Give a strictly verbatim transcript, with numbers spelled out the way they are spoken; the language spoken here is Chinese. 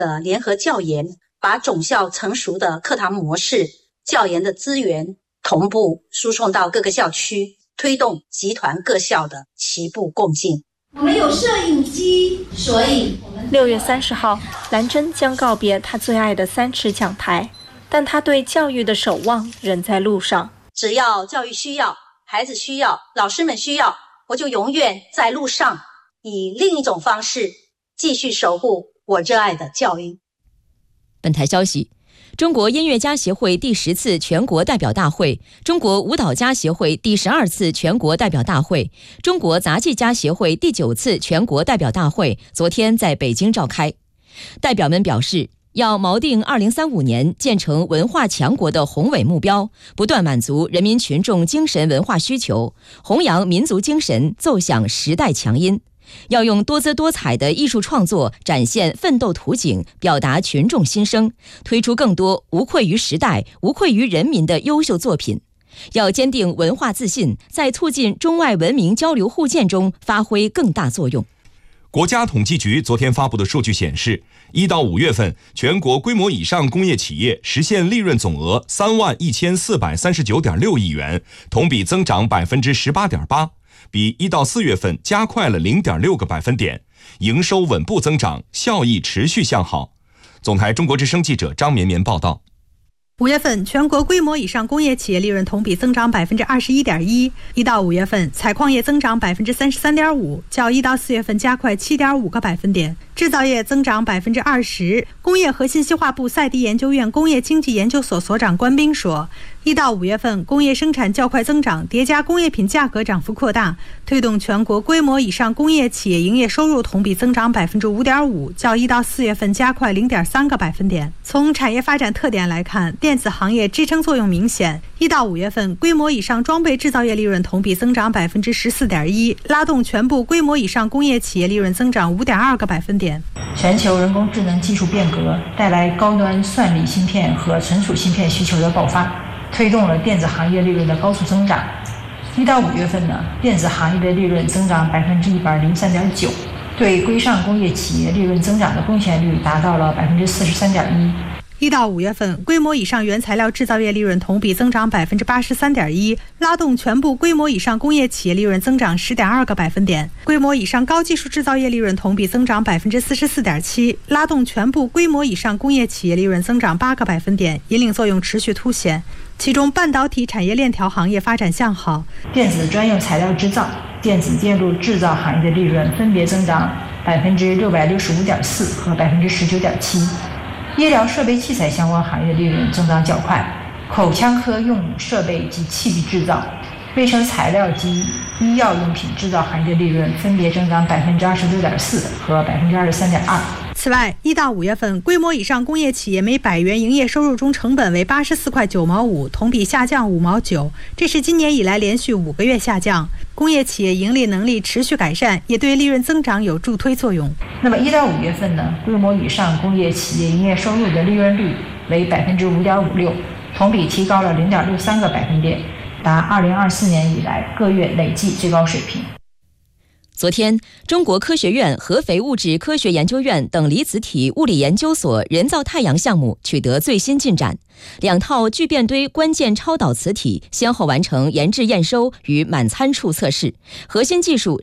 的联合教研，把种校成熟的课堂模式、教研的资源同步输送到各个校区，推动集团各校的齐步共进。 我们有摄影机，所以我们六月三十号，兰珍将告别她最爱的三尺讲台，但她对教育的守望仍在路上。 只要教育需要，孩子需要，老师们需要，我就永远在路上，以另一种方式继续守护我热爱的教育。 本台消息，中国音乐家协会第十次全国代表大会、中国舞蹈家协会第十二次全国代表大会、中国杂技家协会第九次全国代表大会昨天在北京召开。代表们表示，要锚定二零三五年建成文化强国的宏伟目标，不断满足人民群众精神文化需求，弘扬民族精神，奏响时代强音。要用多姿多彩的艺术创作展现奋斗图景，表达群众心声，推出更多无愧于时代、无愧于人民的优秀作品。要坚定文化自信，在促进中外文明交流互鉴中发挥更大作用。 国家统计局昨天发布的数据显示，一到五月份，全国规模以上工业企业实现利润总额三万一千四百三十九点六亿元，同比增长百分之十八点八，比一到四月份加快了零点六个百分点，营收稳步增长，效益持续向好。总台中国之声记者张绵绵报道。 五月份，全国规模以上工业企业利润同比增长百分之二十一点一。一到五月份，采矿业增长百分之三十三点五，较一到四月份加快七点五个百分点。制造业增长百分之二十。工业和信息化部赛迪研究院工业经济研究所所长关斌说，一到五月份，工业生产较快增长，叠加工业品价格涨幅扩大，推动全国规模以上工业企业营业收入同比增长百分之五点五，较一到四月份加快零点三个百分点。从产业发展特点来看，电子行业支撑作用明显。一到五月份，规模以上装备制造业利润同比增长百分之十四点一，拉动全部规模以上工业企业利润增长五点二个百分点。 全球人工智能技术变革带来高端算力芯片和存储芯片需求的爆发，推动了电子行业利润的高速增长。一到五月份呢，电子行业的利润增长百分之一百零三点九，对规上工业企业利润增长的贡献率达到了百分之四十三点一。 一到五月份，规模以上原材料制造业利润同比增长百分之八十三点一，拉动全部规模以上工业企业利润增长十点二个百分点。规模以上高技术制造业利润同比增长百分之四十四点七，拉动全部规模以上工业企业利润增长八个百分点，引领作用持续凸显。其中，半导体产业链条行业发展向好， 电子专用材料制造、电子电路制造行业的利润分别增长百分之六百六十五点四和百分之十九点七。医疗设备器材相关行业的利润增长较快，口腔科用设备及器具制造、卫生材料及医药用品制造行业的利润分别增长百分之二十六点四和百分之二十三点二。 此外，一到五月份，规模以上工业企业每百元营业收入中成本为八十四块九毛五，同比下降五毛九，这是今年以来连续五个月下降。工业企业盈利能力持续改善，也对利润增长有助推作用。 那么一到五月份呢，规模以上工业企业营业收入的利润率为百分之五点五六，同比提高了零点六三个百分点，达二零二四年以来各月累计最高水平。 昨天，中国科学院合肥物质科学研究院等离子体物理研究所人造太阳项目取得最新进展，两套聚变堆关键超导磁体先后完成研制验收与满参数测试，核心技术